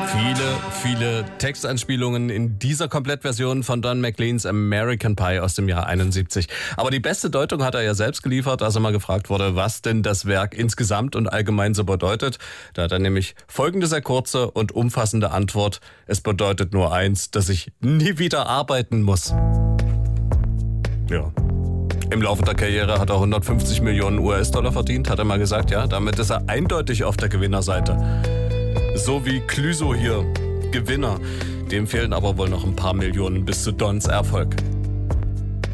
Viele Textanspielungen in dieser Komplettversion von Don McLeans American Pie aus dem Jahr 71. Aber die beste Deutung hat er ja selbst geliefert, als er mal gefragt wurde, was denn das Werk insgesamt und allgemein so bedeutet. Da hat er nämlich folgende sehr kurze und umfassende Antwort. Es bedeutet nur eins, dass ich nie wieder arbeiten muss. Ja. Im Laufe der Karriere hat er 150 Millionen US-Dollar verdient, hat er mal gesagt. Ja, damit ist er eindeutig auf der Gewinnerseite. So wie Clouseau hier, Gewinner. Dem fehlen aber wohl noch ein paar Millionen bis zu Dons Erfolg.